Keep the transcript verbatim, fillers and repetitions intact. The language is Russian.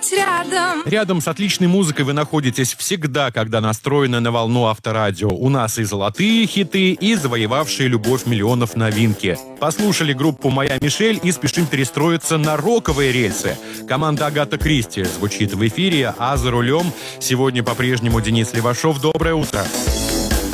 быть рядом. Рядом с отличной музыкой вы находитесь всегда, когда настроены на волну Авторадио. У нас и золотые хиты, и завоевавшие любовь миллионов новинки. Послушали группу «Моя Мишель» и спешим перестроиться на роковые рельсы. Команда Агата Кристи звучит в эфире, а за рулем сегодня по-прежнему Денис Левашов. Доброе утро.